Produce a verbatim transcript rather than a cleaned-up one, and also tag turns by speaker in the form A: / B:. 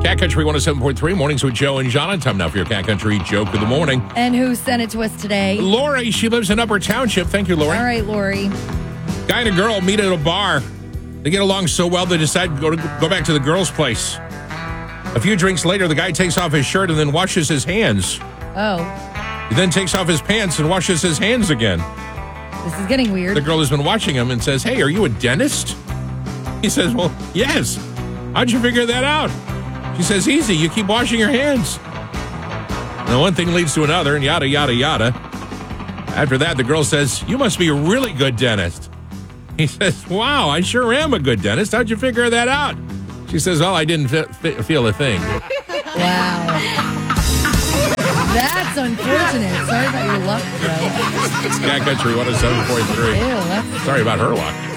A: Cat Country one oh seven point three, mornings with Joe and John. Time now for your Cat Country joke of the morning.
B: And who sent it to us today?
A: Lori, she lives in Upper Township. Thank you, Lori.
B: All right, Lori.
A: Guy and a girl meet at a bar. They get along so well, they decide to go, to go back to the girl's place. A few drinks later, the guy takes off his shirt and then washes his hands.
B: Oh.
A: He then takes off his pants and washes his hands again.
B: This is getting weird.
A: The girl has been watching him and says, "Hey, are you a dentist?" He says, "Well, yes. How'd you figure that out?" She says, "Easy. You keep washing your hands." Now, one thing leads to another, and yada, yada, yada. After that, the girl says, "You must be a really good dentist." He says, "Wow, I sure am a good dentist. How'd you figure that out?" She says, "Well, I didn't fi- fi- feel a thing."
B: Wow. That's unfortunate. Sorry about your luck, Joe.
A: It's Cat Country one oh seven point three.
B: Ew, that's...
A: Sorry about her luck.